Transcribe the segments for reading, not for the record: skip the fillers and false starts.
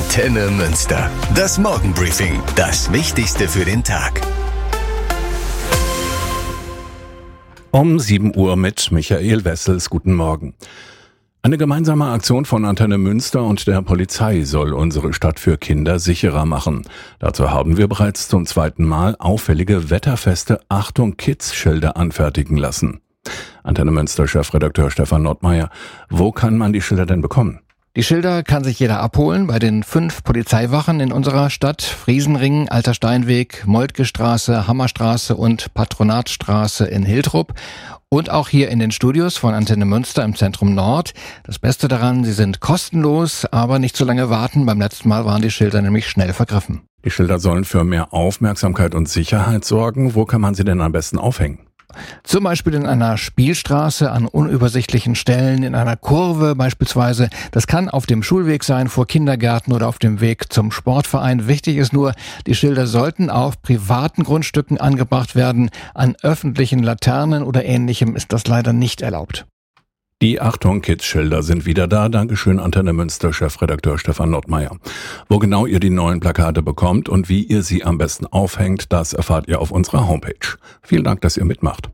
Antenne Münster. Das Morgenbriefing. Das Wichtigste für den Tag. Um 7 Uhr mit Michael Wessels. Guten Morgen. Eine gemeinsame Aktion von Antenne Münster und der Polizei soll unsere Stadt für Kinder sicherer machen. Dazu haben wir bereits zum 2. Mal auffällige wetterfeste Achtung Kids-Schilder anfertigen lassen. Antenne Münster Chefredakteur Stefan Nordmeier. Wo kann man die Schilder denn bekommen? Die Schilder kann sich jeder abholen bei den 5 Polizeiwachen in unserer Stadt: Friesenring, Alter Steinweg, Moltke Straße, Hammerstraße und Patronatstraße in Hiltrup. Und auch hier in den Studios von Antenne Münster im Zentrum Nord. Das Beste daran, sie sind kostenlos, aber nicht so lange warten. Beim letzten Mal waren die Schilder nämlich schnell vergriffen. Die Schilder sollen für mehr Aufmerksamkeit und Sicherheit sorgen. Wo kann man sie denn am besten aufhängen? Zum Beispiel in einer Spielstraße, an unübersichtlichen Stellen, in einer Kurve beispielsweise. Das kann auf dem Schulweg sein, vor Kindergärten oder auf dem Weg zum Sportverein. Wichtig ist nur, die Schilder sollten auf privaten Grundstücken angebracht werden. An öffentlichen Laternen oder Ähnlichem ist das leider nicht erlaubt. Die Achtung Kids-Schilder sind wieder da. Dankeschön, Antenne Münster Chefredakteur Stefan Nordmeier. Wo genau ihr die neuen Plakate bekommt und wie ihr sie am besten aufhängt, das erfahrt ihr auf unserer Homepage. Vielen Dank, dass ihr mitmacht.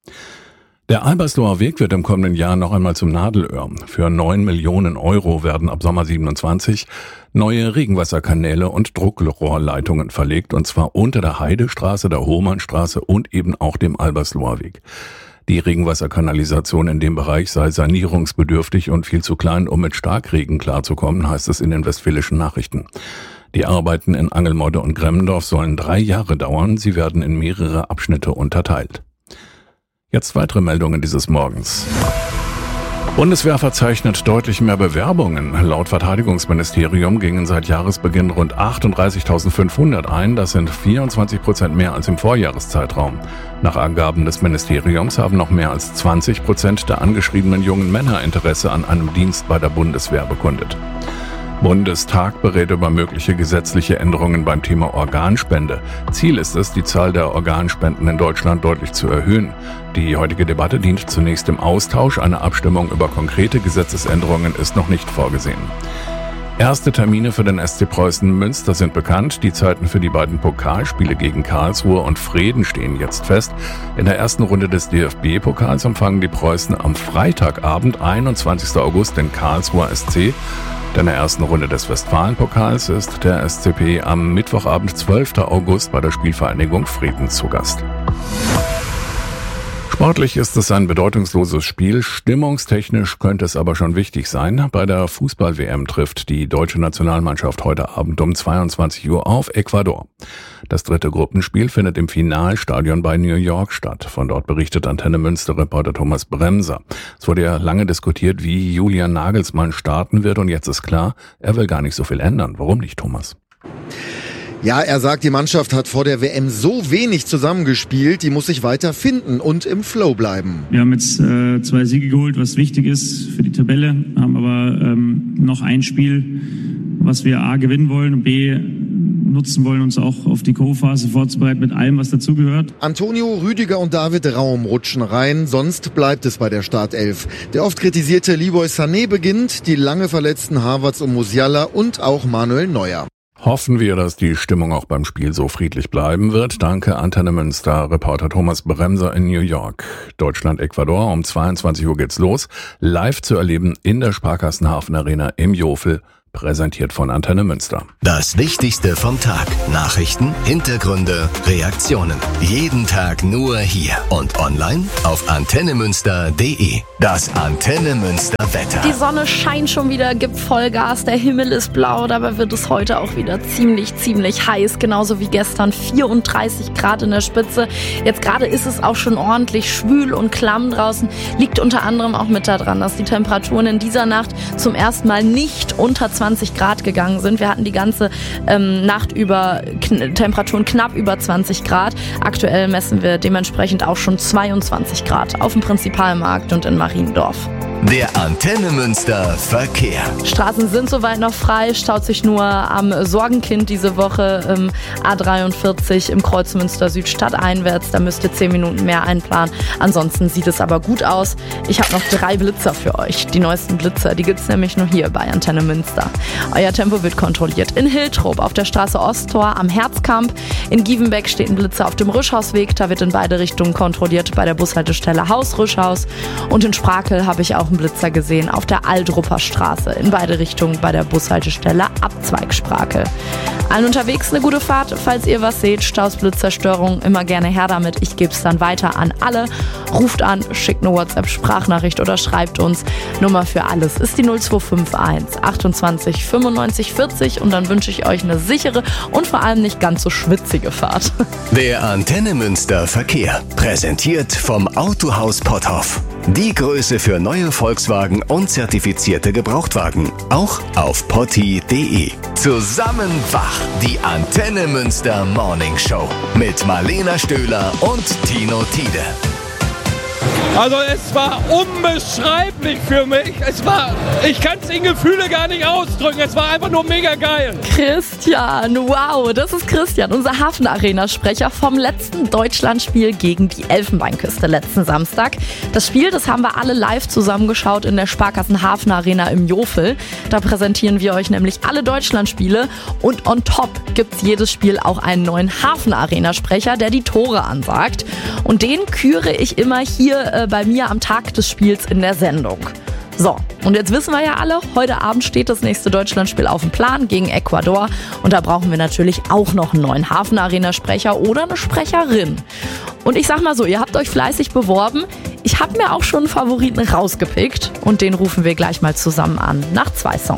Der Albersloher Weg wird im kommenden Jahr noch einmal zum Nadelöhr. Für 9 Millionen Euro werden ab Sommer 27 neue Regenwasserkanäle und Druckrohrleitungen verlegt, und zwar unter der Heidestraße, der Hohmannstraße und eben auch dem Albersloher Weg. Die Regenwasserkanalisation in dem Bereich sei sanierungsbedürftig und viel zu klein, um mit Starkregen klarzukommen, heißt es in den Westfälischen Nachrichten. Die Arbeiten in Angelmodde und Gremmendorf sollen 3 Jahre dauern. Sie werden in mehrere Abschnitte unterteilt. Jetzt weitere Meldungen dieses Morgens. Bundeswehr verzeichnet deutlich mehr Bewerbungen. Laut Verteidigungsministerium gingen seit Jahresbeginn rund 38.500 ein. Das sind 24% mehr als im Vorjahreszeitraum. Nach Angaben des Ministeriums haben noch mehr als 20% der angeschriebenen jungen Männer Interesse an einem Dienst bei der Bundeswehr bekundet. Bundestag berät über mögliche gesetzliche Änderungen beim Thema Organspende. Ziel ist es, die Zahl der Organspenden in Deutschland deutlich zu erhöhen. Die heutige Debatte dient zunächst dem Austausch. Eine Abstimmung über konkrete Gesetzesänderungen ist noch nicht vorgesehen. Erste Termine für den SC Preußen Münster sind bekannt. Die Zeiten für die beiden Pokalspiele gegen Karlsruhe und Vreden stehen jetzt fest. In der ersten Runde des DFB-Pokals empfangen die Preußen am Freitagabend, 21. August, den Karlsruher SC. In der ersten Runde des Westfalen-Pokals ist der SCP am Mittwochabend, 12. August, bei der Spielvereinigung Vreden zu Gast. Sportlich ist es ein bedeutungsloses Spiel, stimmungstechnisch könnte es aber schon wichtig sein. Bei der Fußball-WM trifft die deutsche Nationalmannschaft heute Abend um 22 Uhr auf Ecuador. Das 3. Gruppenspiel findet im Finalstadion bei New York statt. Von dort berichtet Antenne Münster-Reporter Thomas Bremser. Es wurde ja lange diskutiert, wie Julian Nagelsmann starten wird, und jetzt ist klar, er will gar nicht so viel ändern. Warum nicht, Thomas? Ja, er sagt, die Mannschaft hat vor der WM so wenig zusammengespielt, die muss sich weiter finden und im Flow bleiben. Wir haben jetzt 2 Siege geholt, was wichtig ist für die Tabelle, haben aber noch ein Spiel, was wir A gewinnen wollen und B nutzen wollen, uns auch auf die Co-Phase vorzubereiten mit allem, was dazugehört. Antonio, Rüdiger und David Raum rutschen rein, sonst bleibt es bei der Startelf. Der oft kritisierte Leroy Sané beginnt, die lange verletzten Havertz und Musiala und auch Manuel Neuer. Hoffen wir, dass die Stimmung auch beim Spiel so friedlich bleiben wird. Danke, Antenne Münster, Reporter Thomas Bremser in New York. Deutschland-Ecuador, um 22 Uhr geht's los. Live zu erleben in der Sparkassenhafen Arena im Jofel. Präsentiert von Antenne Münster. Das Wichtigste vom Tag. Nachrichten, Hintergründe, Reaktionen. Jeden Tag nur hier und online auf antennemünster.de. Das Antenne Münster Wetter. Die Sonne scheint schon wieder, gibt Vollgas, der Himmel ist blau, dabei wird es heute auch wieder ziemlich heiß, genauso wie gestern, 34 Grad in der Spitze. Jetzt gerade ist es auch schon ordentlich schwül und klamm draußen, liegt unter anderem auch mit daran, dass die Temperaturen in dieser Nacht zum ersten Mal nicht unter 20 Grad gegangen sind. Wir hatten die ganze Nacht über Temperaturen knapp über 20 Grad. Aktuell messen wir dementsprechend auch schon 22 Grad auf dem Prinzipalmarkt und in Mariendorf. Der Antenne Münster Verkehr. Straßen sind soweit noch frei, staut sich nur am Sorgenkind diese Woche im A43 im Kreuz Münster Süd stadteinwärts. Da müsst ihr 10 Minuten mehr einplanen. Ansonsten sieht es aber gut aus. Ich habe noch 3 Blitzer für euch. Die neuesten Blitzer, die gibt's nämlich nur hier bei Antenne Münster. Euer Tempo wird kontrolliert. In Hiltrop auf der Straße Osttor am Herzkamp. In Gievenbeck steht ein Blitzer auf dem Rüschhausweg. Da wird in beide Richtungen kontrolliert bei der Bushaltestelle Haus-Rüschhaus. Und in Sprakel habe ich auch einen Blitzer gesehen auf der Aldrupper Straße. In beide Richtungen bei der Bushaltestelle Abzweig Sprakel. Allen unterwegs eine gute Fahrt. Falls ihr was seht, Staus, Blitzerstörungen, immer gerne her damit. Ich gebe es dann weiter an alle. Ruft an, schickt eine WhatsApp-Sprachnachricht oder schreibt uns. Nummer für alles ist die 0251 28 95 40 und dann wünsche ich euch eine sichere und vor allem nicht ganz so schwitzige Fahrt. Der Antenne Münster Verkehr. Präsentiert vom Autohaus Potthoff. Die Größe für neue Volkswagen und zertifizierte Gebrauchtwagen. Auch auf potti.de. Zusammen wach. Die Antenne Münster Morning Show. Mit Marlena Stöhler und Tino Tiede. Also es war unbeschreiblich für mich. Ich kann es in Gefühle gar nicht ausdrücken. Es war einfach nur mega geil. Christian, wow, das ist Christian, unser Hafen-Arena-Sprecher vom letzten Deutschlandspiel gegen die Elfenbeinküste letzten Samstag. Das Spiel, das haben wir alle live zusammengeschaut in der Sparkassen Hafen-Arena im Jofel. Da präsentieren wir euch nämlich alle Deutschlandspiele und on top gibt's jedes Spiel auch einen neuen Hafen-Arena-Sprecher, der die Tore ansagt. Und den küre ich immer hier bei mir am Tag des Spiels in der Sendung. So, und jetzt wissen wir ja alle, heute Abend steht das nächste Deutschlandspiel auf dem Plan gegen Ecuador und da brauchen wir natürlich auch noch einen neuen Hafen-Arena-Sprecher oder eine Sprecherin. Und ich sag mal so, ihr habt euch fleißig beworben. Ich habe mir auch schon einen Favoriten rausgepickt und den rufen wir gleich mal zusammen an, nach 2 Songs.